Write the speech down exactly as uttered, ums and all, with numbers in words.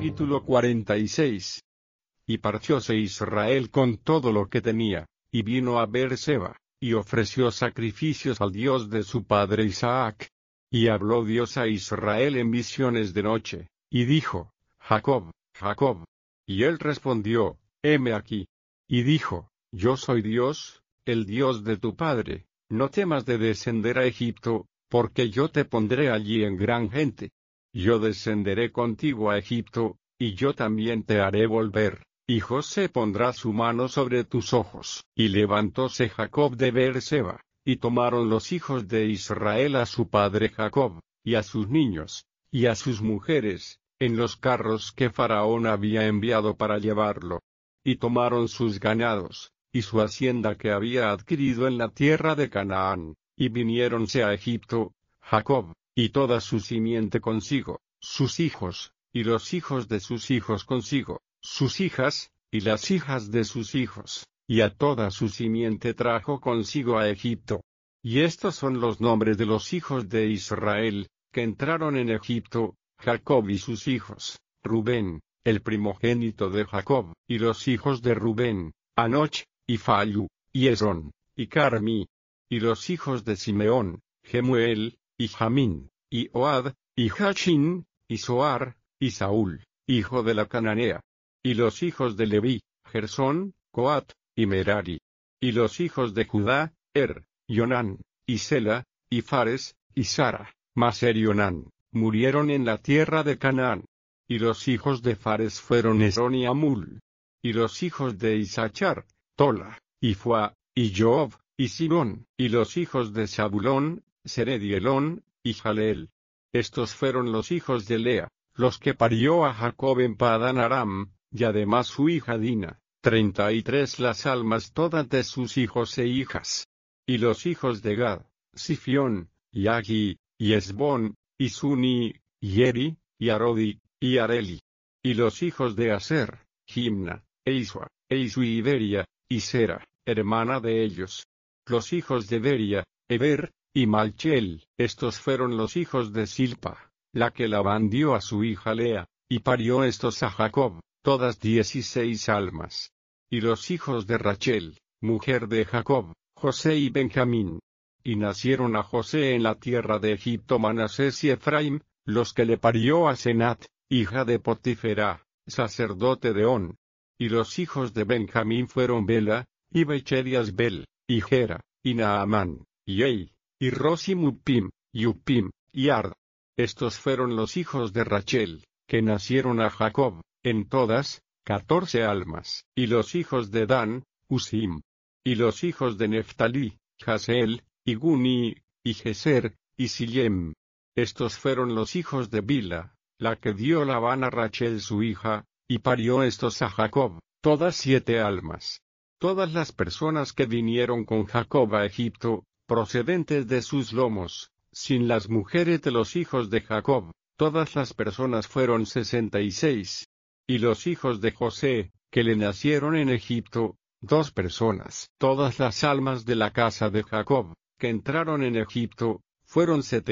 Capítulo cuarenta y seis. Y partióse Israel con todo lo que tenía, y vino a Beer-seba, y ofreció sacrificios al Dios de su padre Isaac. Y habló Dios a Israel en visiones de noche, y dijo: Jacob, Jacob. Y él respondió: heme aquí. Y dijo: Yo soy Dios, el Dios de tu padre, no temas de descender a Egipto, porque yo te pondré allí en gran gente. Yo descenderé contigo a Egipto, y yo también te haré volver, y José pondrá su mano sobre tus ojos. Y levantóse Jacob de Beer-seba, y tomaron los hijos de Israel a su padre Jacob, y a sus niños, y a sus mujeres, en los carros que Faraón había enviado para llevarlo. Y tomaron sus ganados, y su hacienda que había adquirido en la tierra de Canaán, y viniéronse a Egipto, Jacob, y toda su simiente consigo, sus hijos, y los hijos de sus hijos consigo, sus hijas, y las hijas de sus hijos, y a toda su simiente trajo consigo a Egipto. Y estos son los nombres de los hijos de Israel, que entraron en Egipto: Jacob y sus hijos, Rubén, el primogénito de Jacob, y los hijos de Rubén, Anoch, y Fallu, y Hezrón, y Carmi. Y los hijos de Simeón, Jemuel, y Jamín, y Ohad, y Jachin, y Soar, y Saúl, hijo de la Cananea. Y los hijos de Leví, Gersón, Coat, y Merari. Y los hijos de Judá, Er, Yonán, y Sela, y Fares, y Sara, mas Er y Onán, murieron en la tierra de Canaán. Y los hijos de Fares fueron Hezrón y Amul. Y los hijos de Isachar, Tola, y Fua, y Job, y Simón. Y los hijos de Zabulón, Sered y Elón, y Jaleel. Estos fueron los hijos de Lea, los que parió a Jacob en Padán Aram, y además su hija Dina, treinta y tres las almas todas de sus hijos e hijas. Y los hijos de Gad, Sifión, y Agi, y Esbón, y Suni, y Eri, y Arodi, y Areli. Y los hijos de Aser, Jimna, e Isua, e Isu y Beria, y Sera, hermana de ellos. Los hijos de Beria, Eber, y Malchel. Estos fueron los hijos de Silpa, la que Labán dio a su hija Lea, y parió estos a Jacob, todas dieciséis almas. Y los hijos de Rachel, mujer de Jacob, José y Benjamín. Y nacieron a José en la tierra de Egipto Manasés y Efraim, los que le parió a Senat, hija de Potifera, sacerdote de On. Y los hijos de Benjamín fueron Bela, y Becher y Asbel, y Gera, y Naamán, y Ei, y Ros y Mupim, y Upim, y Ard. Estos fueron los hijos de Rachel, que nacieron a Jacob, en todas, catorce almas. Y los hijos de Dan, Usim. Y los hijos de Neftalí, Jaseel, y Guni, y Geser, y Sillem. Estos fueron los hijos de Bila, la que dio Labán a Rachel su hija, y parió estos a Jacob, todas siete almas. Todas las personas que vinieron con Jacob a Egipto, procedentes de sus lomos, sin las mujeres de los hijos de Jacob, todas las personas fueron sesenta y seis. Y los hijos de José, que le nacieron en Egipto, dos personas. Todas las almas de la casa de Jacob, que entraron en Egipto, fueron setenta.